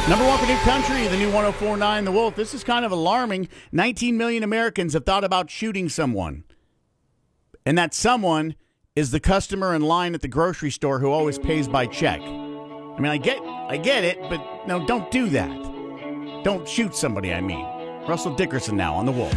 Number one for New Country, the new 104.9 The Wolf. This is kind of alarming. 19 million Americans have thought about shooting someone. And that someone is the customer in line at the grocery store who always pays by check. I mean, I get it, but no, don't do that. Don't shoot somebody, I mean. Russell Dickerson now on The Wolf.